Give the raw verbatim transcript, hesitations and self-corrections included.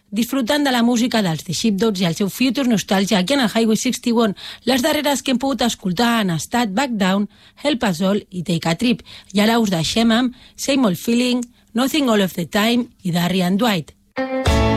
disfrutant de la música dels The Sheepdogs i el seu Future Nostalgia aquí en el Highway seixanta-u. Les darreres que hem pogut escoltar han estat Back Down, Help Us All i Take a Trip. I ara us deixem amb Same Old Feeling, Nothing All of the Time i Darry and Dwight.